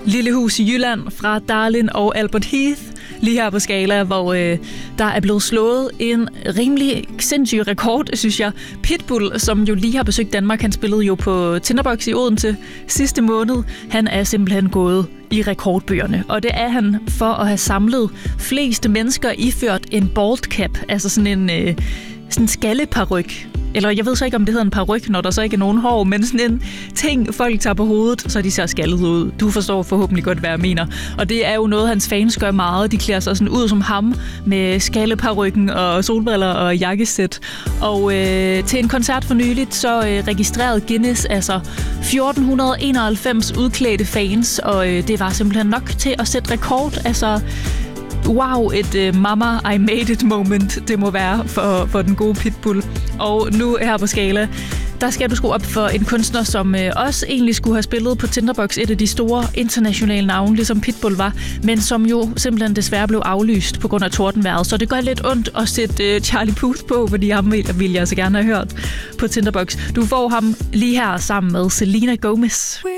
Lille hus i Jylland fra Darlin og Albert Heath. Lige her på Skala, hvor der er blevet slået en rimelig sindssyg rekord, synes jeg. Pitbull, som jo lige har besøgt Danmark, han spillede jo på Tinderbox i Odense sidste måned. Han er simpelthen gået i rekordbøgerne, og det er han for at have samlet flest mennesker iført en bald cap, altså sådan en skalleparyk. Eller jeg ved så ikke, om det hedder en paryk, når der så ikke er nogen hår, men sådan en ting, folk tager på hovedet, så de ser skaldet ud. Du forstår forhåbentlig godt, hvad jeg mener. Og det er jo noget, hans fans gør meget. De klæder sig sådan ud som ham, med skalleparykken og solbriller og jakkesæt. Og til en koncert for nyligt, så registrerede Guinness altså 1491 udklædte fans, og det var simpelthen nok til at sætte rekord. Altså, wow, et mama, I made it moment, det må være for den gode Pitbull. Og nu her på Skala, der skal du skrue op for en kunstner, som også egentlig skulle have spillet på Tinderbox, et af de store internationale navne, ligesom Pitbull var, men som jo simpelthen desværre blev aflyst på grund af tordenvejret. Så det gør lidt ondt at sætte Charlie Puth på, fordi ham ville jeg så gerne have hørt på Tinderbox. Du får ham lige her sammen med Selena Gomez.